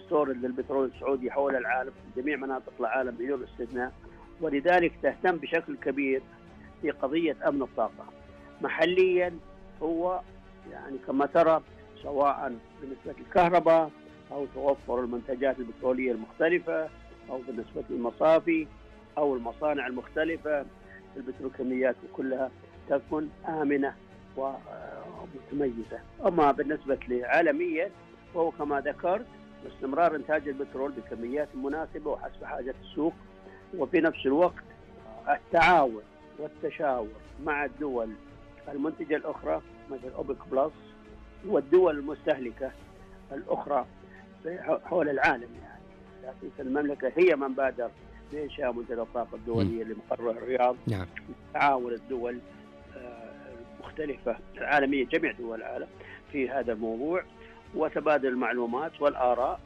تستورد للبترول السعودي حول العالم في جميع مناطق العالم بدون استثناء، ولذلك تهتم بشكل كبير في قضية أمن الطاقة. محليا هو يعني كما ترى سواء بالنسبة للكهرباء أو توفر المنتجات البترولية المختلفة أو بالنسبة للمصافي أو المصانع المختلفة، البتروكيماويات كلها تكون آمنة ومتميزة. أما بالنسبة لعالميا وهو كما ذكرت استمرار إنتاج البترول بكميات مناسبة وحسب حاجة السوق، وفي نفس الوقت التعاون والتشاور مع الدول المنتجة الأخرى مثل أوبك بلس والدول المستهلكة الأخرى حول العالم. يعني تأسيس المملكة هي من بادر بإنشاء منتدى الطاقة الدولية اللي مقرها الرياض. نعم. تعاون الدول المختلفة العالمية جميع دول العالم في هذا الموضوع، وتبادل المعلومات والآراء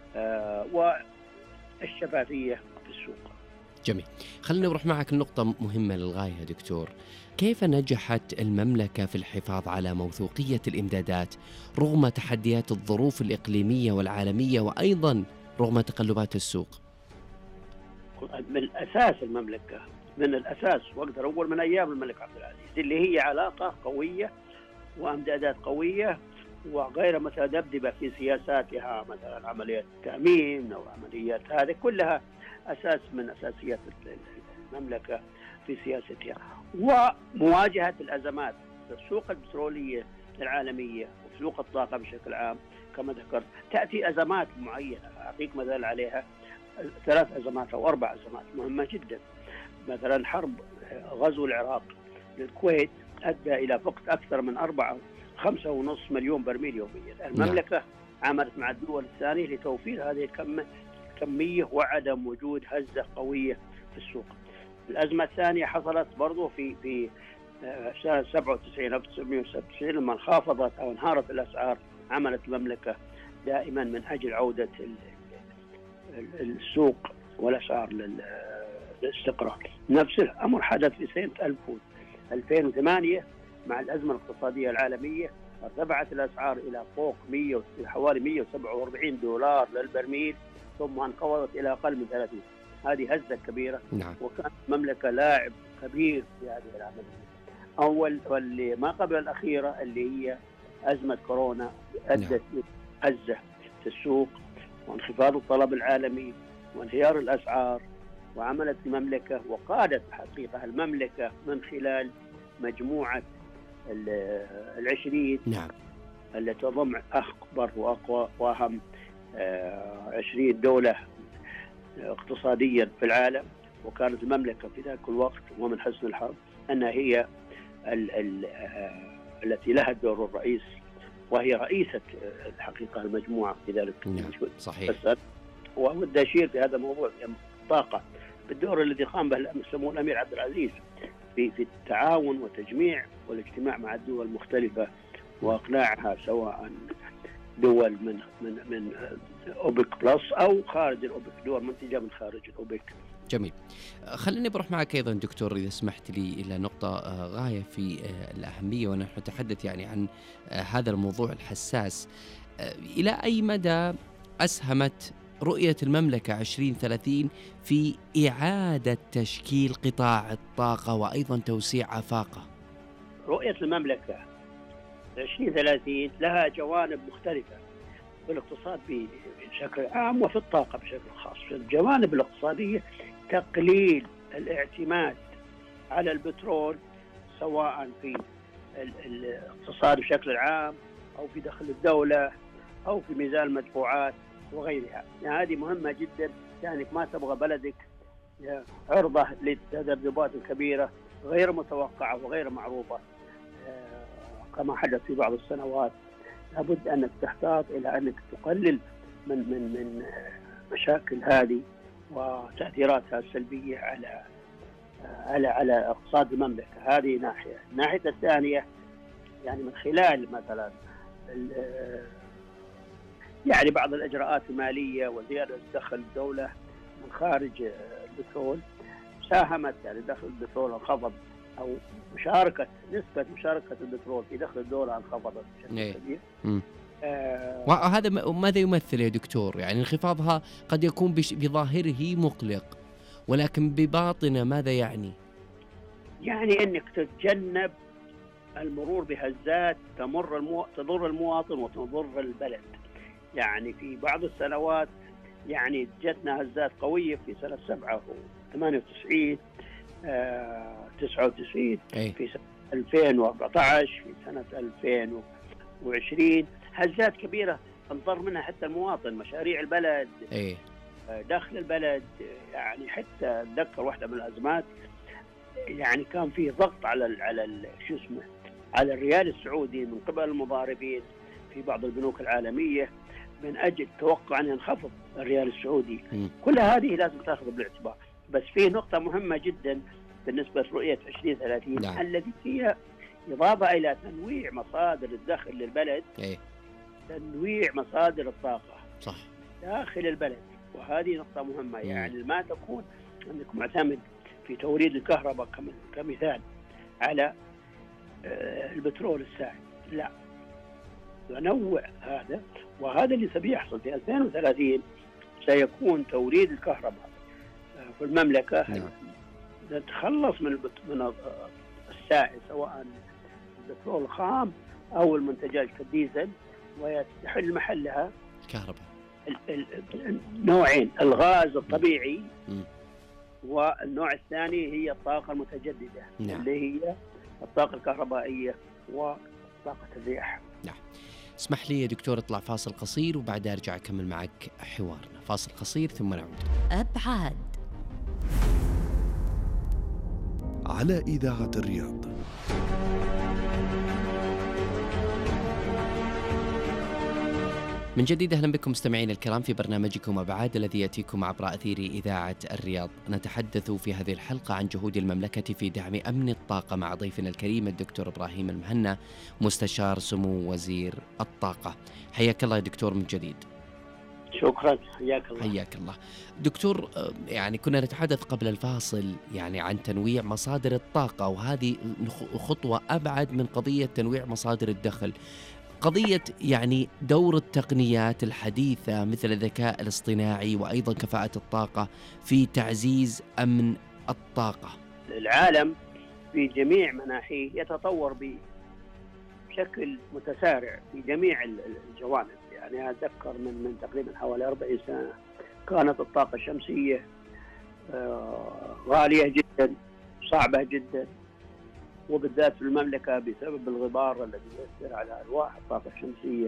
والشفافية في السوق. جميل. خلينا نروح معك النقطة مهمة للغاية يا دكتور. كيف نجحت المملكة في الحفاظ على موثوقية الإمدادات رغم تحديات الظروف الإقليمية والعالمية وأيضا رغم تقلبات السوق؟ من الأساس المملكة، من الأساس وأقدر أقول من أيام الملك عبد العزيز اللي هي علاقة قوية وأمدادات قوية وغير متذبذبة في سياساتها، مثلا عمليات التأمين أو عمليات هذه كلها أساس من أساسيات المملكة في سياستها. ومواجهة الأزمات في السوق البترولية العالمية وسوق الطاقة بشكل عام كما ذكرت تأتي أزمات معينة. أعطيك مثال عليها 3 أزمات أو 4 أزمات مهمة جدا. مثلا حرب غزو العراق للكويت أدى إلى فقد أكثر من 5.5 مليون برميل يوميا. المملكة عملت مع الدول الثانية لتوفير هذه الكمية وعدم وجود هزة قوية في السوق. الأزمة الثانية حصلت برضو في سنة 1997 لما انخفضت أو انهارت الأسعار. عملت المملكة دائما من أجل عودة السوق والأسعار للاستقرار. نفس الأمر حدث في سنة 2008 مع الأزمة الاقتصادية العالمية، ارتفعت الأسعار إلى فوق حوالي 147 دولار للبرميل ثم انخفضت إلى أقل من 30. هذه هزة كبيرة. نعم. وكانت المملكة لاعب كبير في هذه العملية. أول واللي ما قبل الأخيرة اللي هي أزمة كورونا أدت هزة في السوق وانخفاض الطلب العالمي وانهيار الأسعار، وعملت المملكة وقادت حقيقة المملكة من خلال مجموعة 20 نعم. التي تضم أكبر وأقوى وأهم 20 دولة اقتصاديا في العالم. وكانت المملكة في ذاك الوقت ومن حسن الحظ أنها هي التي لها الدور الرئيسي وهي رئيسة الحقيقة المجموعة في ذلك. نعم. صحيح. وأود أشير في هذا الموضوع الطاقة بالدور الذي قام به سمو الأمير عبد العزيز في التعاون وتجميع والاجتماع مع الدول المختلفة وإقناعها سواء دول من أوبك بلس أو خارج الأوبك، دول منتجة من خارج الأوبك. جميل. خليني بروح معك أيضا دكتور إذا سمحت لي إلى نقطة غاية في الأهمية ونحن نتحدث يعني عن هذا الموضوع الحساس. إلى أي مدى أسهمت رؤية المملكة 2030 في إعادة تشكيل قطاع الطاقة وأيضا توسيع آفاقه؟ رؤية المملكة 2030 لها جوانب مختلفة في الاقتصاد بشكل عام وفي الطاقة بشكل خاص. في الجوانب الاقتصادية تقليل الاعتماد على البترول سواء في الاقتصاد بشكل عام أو في دخل الدولة أو في ميزان المدفوعات وغيرها. يعني هذه مهمة جدا، يعني ما تبغى بلدك عرضة للتذبذبات الكبيرة غير متوقعة وغير معروفة كما حدث في بعض السنوات. لابد أنك تحتاط إلى أنك تقلل من مشاكل هذه وتأثيراتها السلبية على اقتصاد المملكة. هذه ناحية. الناحية الثانية يعني من خلال مثلا يعني بعض الإجراءات المالية وزيادة دخل الدولة من خارج البترول ساهمت، يعني دخل البترول انخفض أو نسبة مشاركة البترول في دخل الدولة انخفضت بشكل كبير. وهذا ماذا يمثل يا دكتور؟ يعني انخفاضها قد يكون بظاهره مقلق، ولكن بباطنه ماذا يعني؟ يعني أنك تتجنب المرور بهزات تضر المواطن وتضر البلد. يعني في بعض السنوات يعني جتنا هزات قوية في سنة 97 99 في سنة 2014 في سنة 2020 هزات كبيرة تنضر منها حتى المواطن، مشاريع البلد داخل البلد. يعني حتى أتذكر واحدة من الأزمات يعني كان فيه ضغط على الريال السعودي من قبل المضاربين في بعض البنوك العالمية من أجل توقع أن ينخفض الريال السعودي. كل هذه لازم تأخذ بالاعتبار. بس في نقطة مهمة جدا بالنسبة لرؤية 2030 التي هي إضافة إلى تنويع مصادر الدخل للبلد، تنويع مصادر الطاقة صح داخل البلد. وهذه نقطة مهمة. يعني ما تكون أنك معتمد في توريد الكهرباء كمثال على البترول السائل، لا، ننوع هذا. وهذا اللي سيحصل في 2030 سيكون توريد الكهرباء في المملكة نتخلص من السائل سواء البترول الخام أو المنتجات كالديزل، ويحل محلها كهرباء نوعين: الغاز الطبيعي والنوع الثاني هي الطاقة المتجددة اللي هي الطاقة الكهربائية وطاقة الرياح. نعم. اسمح لي يا دكتور اطلع فاصل قصير وبعدها ارجع اكمل معك حوارنا. فاصل قصير ثم نعود. أبعاد على إذاعة الرياض. من جديد أهلا بكم مستمعين الكرام في برنامجكم أبعاد الذي يأتيكم عبر أثير إذاعة الرياض. نتحدث في هذه الحلقة عن جهود المملكة في دعم أمن الطاقة مع ضيفنا الكريم الدكتور إبراهيم المهنا مستشار سمو وزير الطاقة. حياك الله يا دكتور من جديد. شكرا، حياك الله. حياك الله دكتور. يعني كنا نتحدث قبل الفاصل يعني عن تنويع مصادر الطاقة، وهذه خطوة أبعد من قضية تنويع مصادر الدخل، قضية يعني دور التقنيات الحديثة مثل الذكاء الاصطناعي وأيضا كفاءة الطاقة في تعزيز أمن الطاقة. العالم في جميع مناحيه يتطور بشكل متسارع في جميع الجوانب. يعني أتذكر من تقريبا حوالي 40 سنة كانت الطاقة الشمسية غالية جدا، صعبة جدا، وبالذات في المملكة بسبب الغبار الذي يؤثر على ألواح الطاقة الشمسية.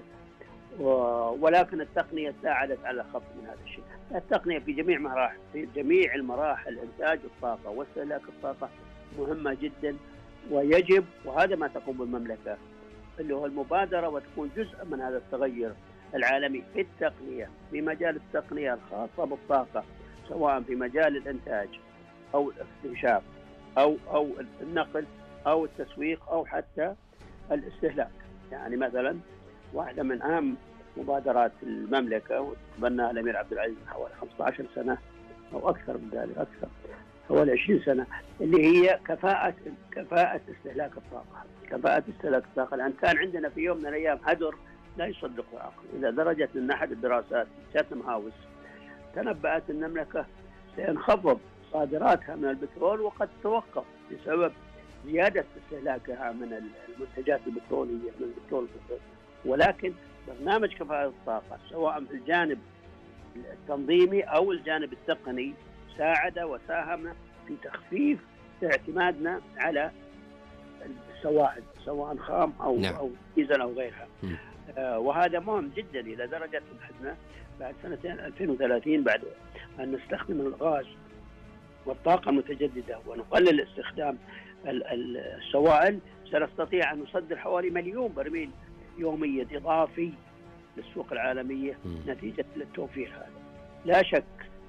ولكن التقنية ساعدت على خفض من هذا الشيء. التقنية في جميع المراحل إنتاج الطاقة واستهلاك الطاقة مهمة جدا، ويجب، وهذا ما تقوم بالمملكة اللي هو المبادرة، وتكون جزء من هذا التغير العالمي في التقنية، في مجال التقنية الخاصة بالطاقة، سواء في مجال الإنتاج أو الاستكشاف أو النقل أو التسويق أو حتى الاستهلاك. يعني مثلا واحدة من أهم مبادرات المملكة وتبناها الأمير عبد العزيز حوالي 15 سنة أو أكثر من ذلك، أكثر حوالي 20 سنة، اللي هي كفاءة استهلاك الطاقة. كفاءة استهلاك الطاقة، لأن كان عندنا في يوم من الأيام هدر لا يصدق عقل. إذا درجت من أحد الدراسات شاتم هاوس تنبأت المملكة سينخفض صادراتها من البترول وقد توقف بسبب زيادة استهلاكها من المنتجات البترولية من البترول. ولكن برنامج كفاءة الطاقة سواء في الجانب التنظيمي أو الجانب التقني ساعد وساهم في تخفيف اعتمادنا على السوائل سواء خام أو ديزل أو غيرها. وهذا مهم جدا إلى درجة احنا بعد سنتين 2030 بعد أن نستخدم الغاز والطاقة المتجددة ونقلل استخدام السوائل سنستطيع أن نصدر حوالي 1,000,000 برميل يوميا إضافي للسوق العالمية نتيجة للتوفير هذا. لا شك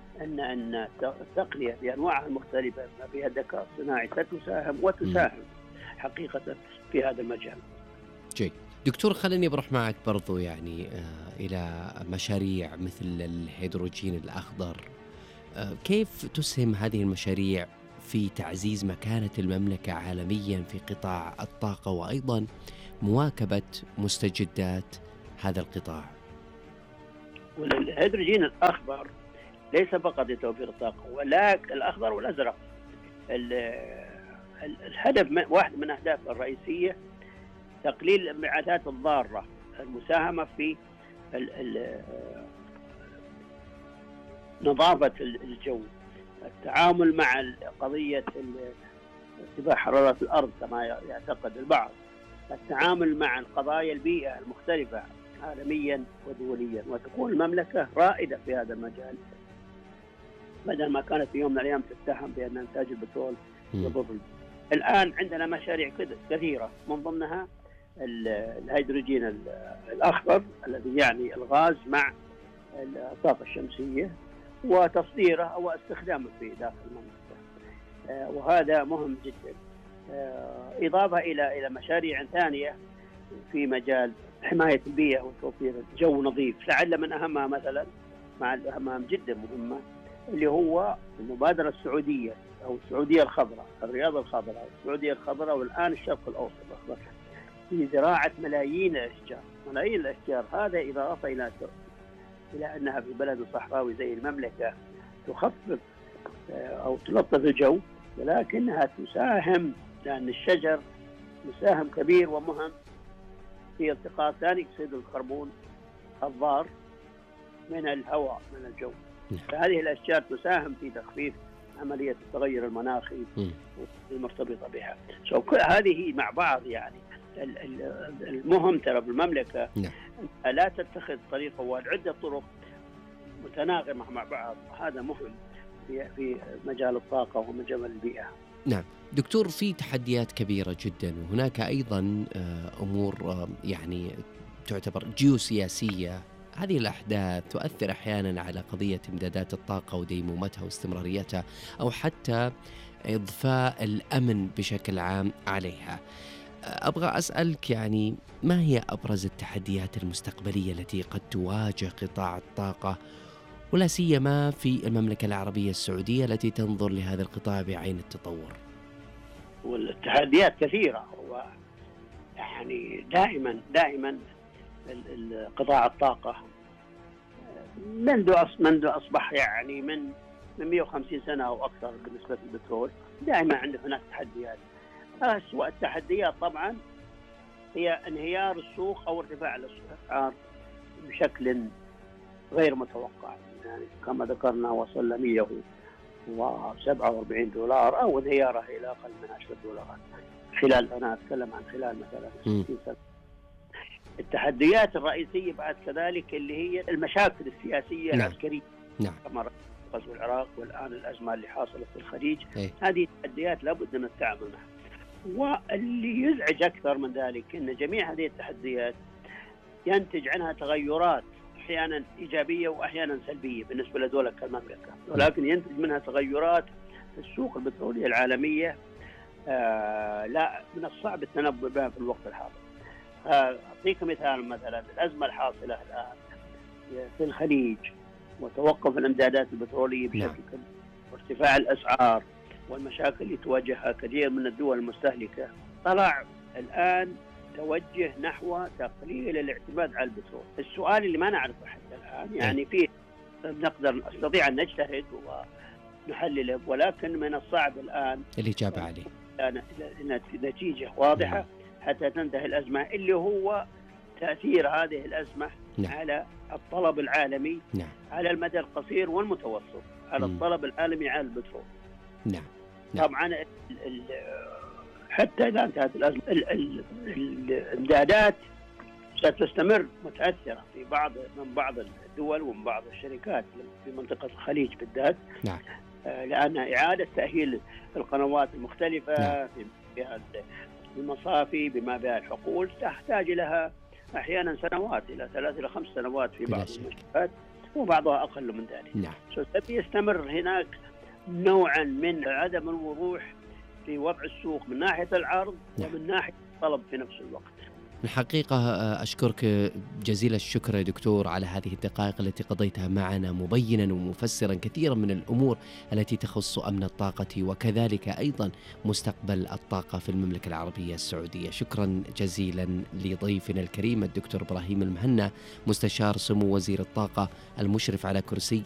أن التقنية بأنواعها المختلفة ما فيها الذكاء الصناعي ستساهم وتساهم حقيقة في هذا المجال. جيد دكتور، خليني بروح معك برضو يعني إلى مشاريع مثل الهيدروجين الأخضر. كيف تسهم هذه المشاريع في تعزيز مكانة المملكة عالميا في قطاع الطاقة، وأيضا مواكبة مستجدات هذا القطاع؟ والهيدروجين الأخضر ليس فقط لتوفير الطاقة، ولكن الأخضر والأزرق. الهدف واحد من أهدافه الرئيسية تقليل الانبعاثات الضارة، المساهمة في نظافة الجو، التعامل مع قضية ارتفاع حرارة الأرض كما يعتقد البعض، التعامل مع القضايا البيئة المختلفة عالميا ودوليا، وتكون المملكة رائدة في هذا المجال بدل ما كانت في يوم من الأيام تتهم بأن إنتاج البترول يضر. الآن عندنا مشاريع كثيرة، من ضمنها الهيدروجين الأخضر الذي يعني الغاز مع الطاقة الشمسية وتصديره أو استخدامه في داخل المملكة، وهذا مهم جدا. إضافة إلى مشاريع ثانية في مجال حماية البيئة وتوفير جو نظيف، لعل من أهمها مثلا مع الأهم جدا مهمة اللي هو المبادرة السعودية أو السعودية الخضراء، الرياضة الخضراء، السعودية الخضراء، والآن الشرق الأوسط الأخضر، في زراعة ملايين الأشجار. هذا إضافة إلى أنها في بلد صحراوي زي المملكة تخفف أو تلطف الجو، ولكنها تساهم، لأن الشجر مساهم كبير ومهم في التقاط ثاني أكسيد الكربون الضار من الهواء من الجو. فهذه الأشجار تساهم في تخفيف عملية التغير المناخي المرتبطة بها. هذه مع بعض يعني المهم ترى بالمملكة لا تتخذ طريقة وعدة طرق متناغمة مع بعض، هذا مهم في مجال الطاقة ومجال البيئة. نعم دكتور، في تحديات كبيرة جدا، وهناك أيضا أمور يعني تعتبر جيوسياسية. هذه الأحداث تؤثر أحيانا على قضية إمدادات الطاقة وديمومتها واستمراريتها، أو حتى إضفاء الأمن بشكل عام عليها. أبغى أسألك يعني ما هي أبرز التحديات المستقبلية التي قد تواجه قطاع الطاقة، ولا سيما في المملكة العربية السعودية التي تنظر لهذا القطاع بعين التطور؟ والتحديات كثيرة، يعني دائما قطاع الطاقة منذ أصبح يعني من 150 سنة أو أكثر بالنسبة للبترول دائما عنده هناك تحديات. أسوأ التحديات طبعا هي انهيار السوق أو ارتفاع الأسعار بشكل غير متوقع، يعني كما ذكرنا وصل ل 147 دولار أو انهياره إلى أقل من 10 دولارات خلال، أنا أتكلم عن خلال مثلا 60 سنة. التحديات الرئيسية بعد كذلك اللي هي المشاكل السياسية العسكرية، كما غزو العراق والآن الأزمة اللي حاصلة في الخليج. هذه التحديات لابد من التعامل معها. واللي يزعج أكثر من ذلك أن جميع هذه التحديات ينتج عنها تغيرات أحيانا إيجابية وأحيانا سلبية بالنسبة لدولة كالمملكة، ولكن ينتج منها تغيرات في السوق البترولية العالمية لا من الصعب التنبؤ بها في الوقت الحاضر. أعطيك مثلا الأزمة الحاصلة الآن في الخليج وتوقف الإمدادات البترولية بشكل كبير وارتفاع الأسعار والمشاكل اللي تواجهها كثير من الدول المستهلكة، طلع الآن توجه نحو تقليل الاعتماد على البترول. السؤال اللي ما نعرفه حتى الآن يعني فيه نستطيع أن نجتهد ونحلله، ولكن من الصعب الآن الإجابة عليه نتيجة واضحة حتى تنتهي الأزمة، اللي هو تأثير هذه الأزمة على الطلب العالمي على المدى القصير والمتوسط، على الطلب العالمي على البترول. طبعا حتى إذا انتهت الأزمة الإمدادات ستستمر متأثرة من بعض الدول ومن بعض الشركات في منطقة الخليج بالذات، لأن إعادة تأهيل القنوات المختلفة في المصافي بما بها الحقول تحتاج لها أحيانا سنوات إلى 3 إلى 5 سنوات في بعض المنشآت، وبعضها أقل من ذلك. يستمر هناك نوعا من عدم الوضوح في وضع السوق من ناحية العرض ومن ناحية الطلب في نفس الوقت. الحقيقة أشكرك جزيل الشكر يا دكتور على هذه الدقائق التي قضيتها معنا مبينا ومفسرا كثيرا من الأمور التي تخص أمن الطاقة وكذلك أيضا مستقبل الطاقة في المملكة العربية السعودية. شكرا جزيلا لضيفنا الكريم الدكتور إبراهيم المهنا، مستشار سمو وزير الطاقة المشرف على كرسي